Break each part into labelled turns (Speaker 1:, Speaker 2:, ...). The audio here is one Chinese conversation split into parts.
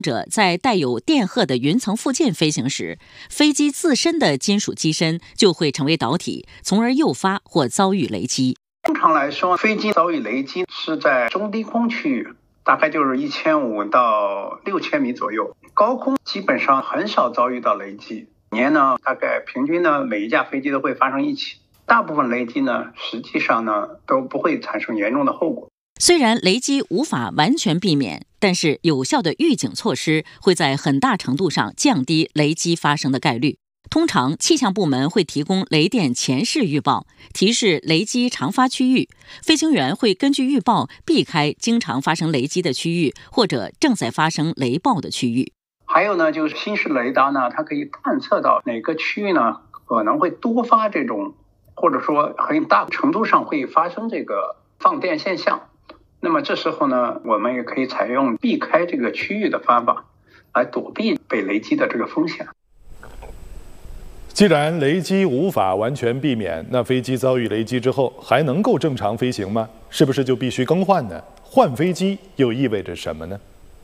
Speaker 1: 者在带有电荷的云层附近飞行时，飞机自身的金属机身就会成为导体，从而诱发或遭遇雷击。
Speaker 2: 通常来说，飞机遭遇雷击是在中低空区域，大概就是1500到6000米左右，高空基本上很少遭遇到雷击。年呢，大概平均呢，每一架飞机都会发生1起。大部分雷击呢，实际上呢都不会产生严重的后果。
Speaker 1: 虽然雷击无法完全避免，但是有效的预警措施会在很大程度上降低雷击发生的概率。通常，气象部门会提供雷电前视预报，提示雷击常发区域。飞行员会根据预报避开经常发生雷击的区域，或者正在发生雷暴的区域。
Speaker 2: 还有呢，就是新式雷达呢，它可以探测到哪个区域呢可能会多发这种，或者说很大程度上会发生这个放电现象。那么这时候呢，我们也可以采用避开这个区域的方法，来躲避被雷击的这个风险。
Speaker 3: 既然雷击无法完全避免，那飞机遭遇雷击之后还能够正常飞行吗？是不是就必须更换呢？换飞机又意味着什么呢？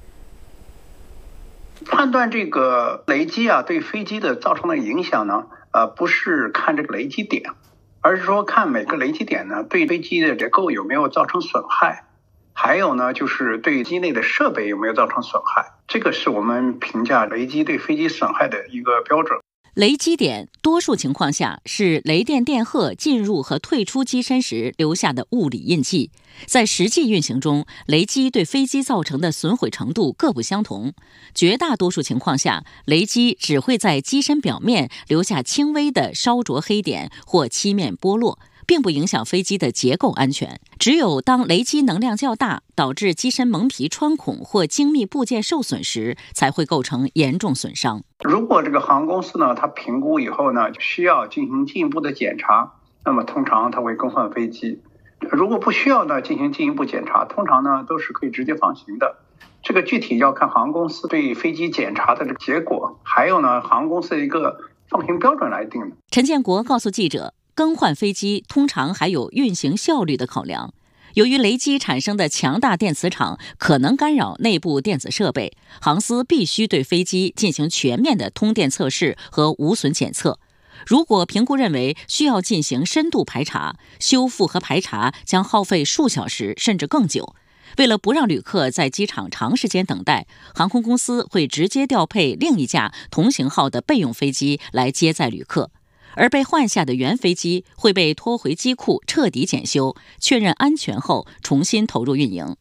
Speaker 2: 判断这个雷击对飞机的造成的影响呢，不是看这个雷击点，而是说看每个雷击点呢对飞机的结构有没有造成损害，还有呢就是对机内的设备有没有造成损害，这个是我们评价雷击对飞机损害的一个标准。
Speaker 1: 雷击点多数情况下是雷电电荷进入和退出机身时留下的物理印记。在实际运行中，雷击对飞机造成的损毁程度各不相同。绝大多数情况下，雷击只会在机身表面留下轻微的烧灼黑点或漆面剥落，并不影响飞机的结构安全。只有当雷击能量较大，导致机身蒙皮穿孔或精密部件受损时，才会构成严重损伤。
Speaker 2: 如果这个航空公司呢，它评估以后呢，需要进行进一步的检查，那么通常它会更换飞机。如果不需要呢进行进一步检查，通常呢都是可以直接放行的。这个具体要看航空公司对飞机检查的这个结果，还有呢航空公司的一个放行标准来定的。
Speaker 1: 陈建国告诉记者，更换飞机通常还有运行效率的考量。由于雷击产生的强大电磁场可能干扰内部电子设备，航司必须对飞机进行全面的通电测试和无损检测。如果评估认为需要进行深度排查，修复和排查将耗费数小时甚至更久。为了不让旅客在机场长时间等待，航空公司会直接调配另一架同型号的备用飞机来接载旅客。而被换下的原飞机会被拖回机库彻底检修，确认安全后重新投入运营。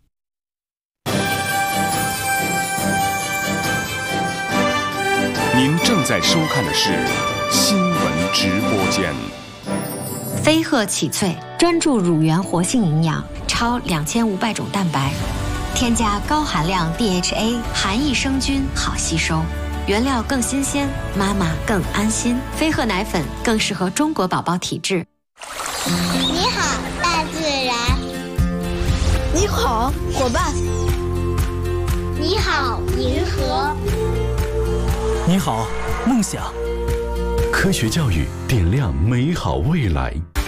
Speaker 4: 您正在收看的是新闻直播间。
Speaker 5: 飞鹤启萃专注乳源活性营养，超2500种蛋白，添加高含量 DHA， 含益生菌，好吸收。原料更新鲜，妈妈更安心。飞鹤奶粉更适合中国宝宝体质。
Speaker 6: 你好，大自然。
Speaker 7: 你好，伙伴。
Speaker 6: 你好，银河。
Speaker 8: 你好，梦想。
Speaker 4: 科学教育点亮美好未来。